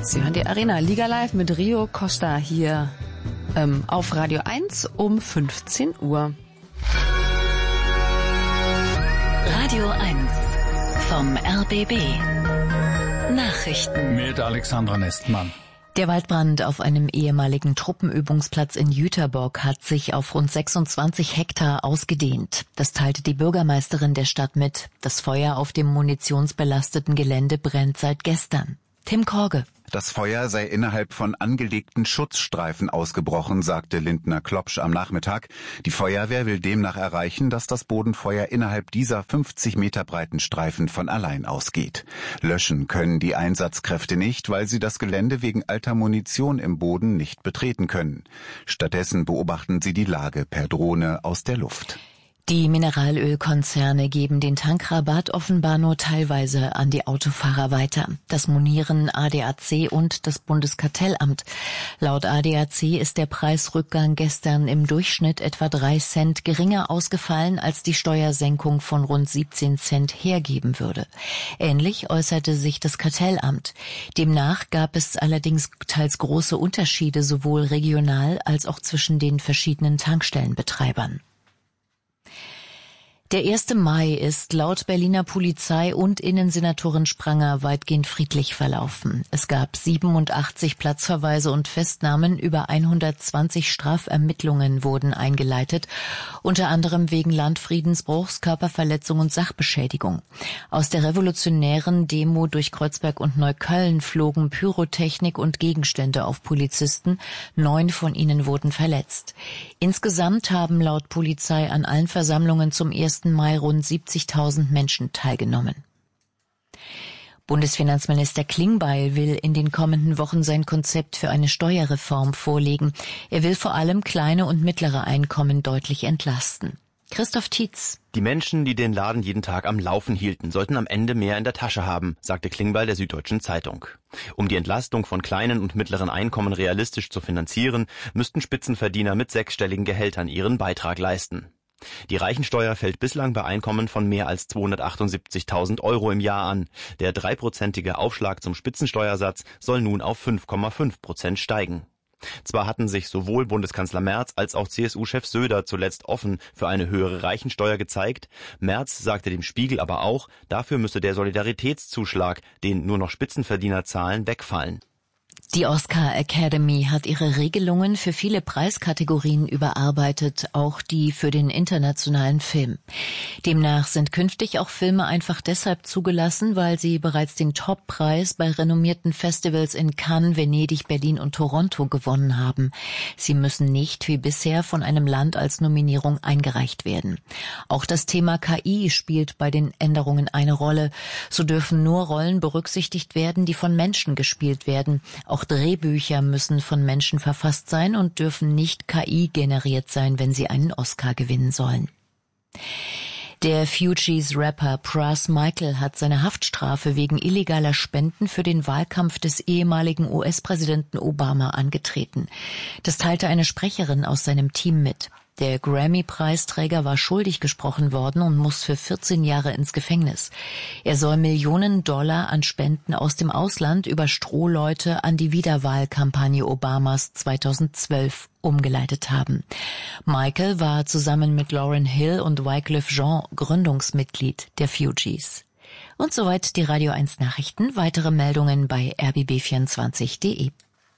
Sie hören die Arena Liga Live mit Rio Costa hier auf Radio 1 um 15 Uhr. Radio 1 vom RBB. Nachrichten mit Alexandra Nestmann. Der Waldbrand auf einem ehemaligen Truppenübungsplatz in Jüterbock hat sich auf rund 26 Hektar ausgedehnt. Das teilte die Bürgermeisterin der Stadt mit. Das Feuer auf dem munitionsbelasteten Gelände brennt seit gestern. Tim Korge. Das Feuer sei innerhalb von angelegten Schutzstreifen ausgebrochen, sagte Lindner Klopsch am Nachmittag. Die Feuerwehr will demnach erreichen, dass das Bodenfeuer innerhalb dieser 50 Meter breiten Streifen von allein ausgeht. Löschen können die Einsatzkräfte nicht, weil sie das Gelände wegen alter Munition im Boden nicht betreten können. Stattdessen beobachten sie die Lage per Drohne aus der Luft. Die Mineralölkonzerne geben den Tankrabatt offenbar nur teilweise an die Autofahrer weiter. Das monieren ADAC und das Bundeskartellamt. Laut ADAC ist der Preisrückgang gestern im Durchschnitt etwa 3 Cent geringer ausgefallen, als die Steuersenkung von rund 17 Cent hergeben würde. Ähnlich äußerte sich das Kartellamt. Demnach gab es allerdings teils große Unterschiede sowohl regional als auch zwischen den verschiedenen Tankstellenbetreibern. Der 1. Mai ist laut Berliner Polizei und Innensenatorin Spranger weitgehend friedlich verlaufen. Es gab 87 Platzverweise und Festnahmen, über 120 Strafermittlungen wurden eingeleitet, unter anderem wegen Landfriedensbruchs, Körperverletzung und Sachbeschädigung. Aus der revolutionären Demo durch Kreuzberg und Neukölln flogen Pyrotechnik und Gegenstände auf Polizisten. 9 von ihnen wurden verletzt. Insgesamt haben laut Polizei an allen Versammlungen zum 1. Mai rund 70.000 Menschen teilgenommen. Bundesfinanzminister Klingbeil will in den kommenden Wochen sein Konzept für eine Steuerreform vorlegen. Er will vor allem kleine und mittlere Einkommen deutlich entlasten. Christoph Tietz. Die Menschen, die den Laden jeden Tag am Laufen hielten, sollten am Ende mehr in der Tasche haben, sagte Klingbeil der Süddeutschen Zeitung. Um die Entlastung von kleinen und mittleren Einkommen realistisch zu finanzieren, müssten Spitzenverdiener mit 6-stelligen Gehältern ihren Beitrag leisten. Die Reichensteuer fällt bislang bei Einkommen von mehr als 278.000 Euro im Jahr an. Der 3-prozentige Aufschlag zum Spitzensteuersatz soll nun auf 5,5% steigen. Zwar hatten sich sowohl Bundeskanzler Merz als auch CSU-Chef Söder zuletzt offen für eine höhere Reichensteuer gezeigt. Merz sagte dem Spiegel aber auch, dafür müsse der Solidaritätszuschlag, den nur noch Spitzenverdiener zahlen, wegfallen. Die Oscar Academy hat ihre Regelungen für viele Preiskategorien überarbeitet, auch die für den internationalen Film. Demnach sind künftig auch Filme einfach deshalb zugelassen, weil sie bereits den Top-Preis bei renommierten Festivals in Cannes, Venedig, Berlin und Toronto gewonnen haben. Sie müssen nicht wie bisher von einem Land als Nominierung eingereicht werden. Auch das Thema KI spielt bei den Änderungen eine Rolle. So dürfen nur Rollen berücksichtigt werden, die von Menschen gespielt werden. Auch Drehbücher müssen von Menschen verfasst sein und dürfen nicht KI-generiert sein, wenn sie einen Oscar gewinnen sollen. Der Fugees-Rapper Pras Michael hat seine Haftstrafe wegen illegaler Spenden für den Wahlkampf des ehemaligen US-Präsidenten Obama angetreten. Das teilte eine Sprecherin aus seinem Team mit. Der Grammy-Preisträger war schuldig gesprochen worden und muss für 14 Jahre ins Gefängnis. Er soll Millionen Dollar an Spenden aus dem Ausland über Strohleute an die Wiederwahlkampagne Obamas 2012 umgeleitet haben. Michael war zusammen mit Lauryn Hill und Wyclef Jean Gründungsmitglied der Fugees. Und soweit die Radio 1 Nachrichten. Weitere Meldungen bei rbb24.de.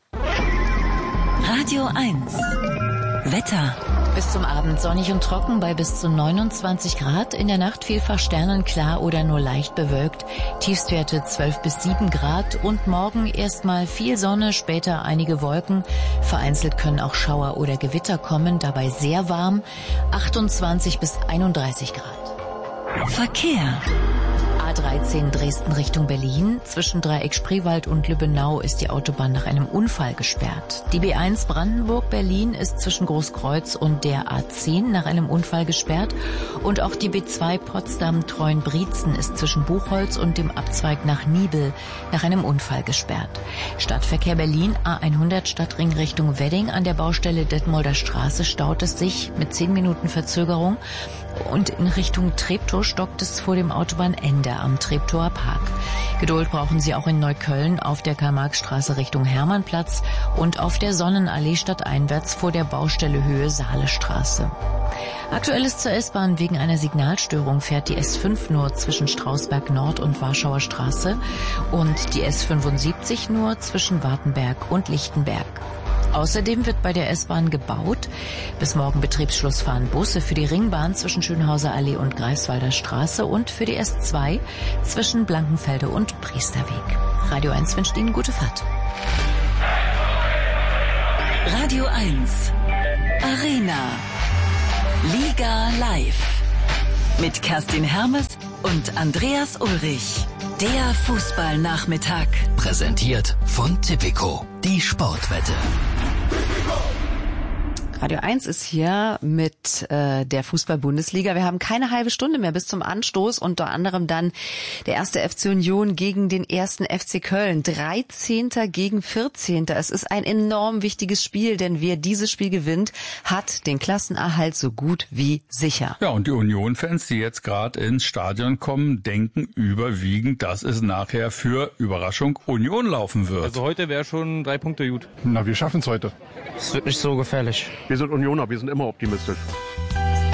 Radio 1 Wetter. Bis zum Abend sonnig und trocken bei bis zu 29 Grad. In der Nacht vielfach sternenklar oder nur leicht bewölkt. Tiefstwerte 12 bis 7 Grad. Und morgen erstmal viel Sonne, später einige Wolken. Vereinzelt können auch Schauer oder Gewitter kommen, dabei sehr warm. 28 bis 31 Grad. Verkehr. A13 Dresden Richtung Berlin. Zwischen Dreieck Spreewald und Lübbenau ist die Autobahn nach einem Unfall gesperrt. Die B1 Brandenburg-Berlin ist zwischen Großkreuz und der A10 nach einem Unfall gesperrt. Und auch die B2 Potsdam-Treuenbrietzen ist zwischen Buchholz und dem Abzweig nach Niebel nach einem Unfall gesperrt. Stadtverkehr Berlin A100 Stadtring Richtung Wedding. An der Baustelle Detmolder Straße staut es sich mit 10 Minuten Verzögerung. Und in Richtung Treptow stockt es vor dem Autobahnende am Treptower Park. Geduld brauchen Sie auch in Neukölln auf der Karl-Marx-Straße Richtung Hermannplatz und auf der Sonnenallee stadteinwärts vor der Baustelle Höhe Saalestraße. Aktuell ist zur S-Bahn wegen einer Signalstörung fährt die S5 nur zwischen Strausberg Nord und Warschauer Straße und die S75 nur zwischen Wartenberg und Lichtenberg. Außerdem wird bei der S-Bahn gebaut. Bis morgen Betriebsschluss fahren Busse für die Ringbahn zwischen Schönhauser Allee und Greifswalder Straße und für die S2 zwischen Blankenfelde und Priesterweg. Radio 1 wünscht Ihnen gute Fahrt. Radio 1 Arena Liga live mit Kerstin Hermes und Andreas Ulrich. Der Fußballnachmittag. Präsentiert von Tipico, die Sportwette. Radio 1 ist hier mit der Fußball-Bundesliga. Wir haben keine halbe Stunde mehr bis zum Anstoß, unter anderem dann der erste FC Union gegen den ersten FC Köln. 13. gegen 14. Es ist ein enorm wichtiges Spiel, denn wer dieses Spiel gewinnt, hat den Klassenerhalt so gut wie sicher. Ja, und die Union-Fans, die jetzt gerade ins Stadion kommen, denken überwiegend, dass es nachher für Überraschung Union laufen wird. Also heute wäre schon 3 Punkte gut. Na, wir schaffen es heute. Es wird nicht so gefährlich. Wir sind Unioner, wir sind immer optimistisch.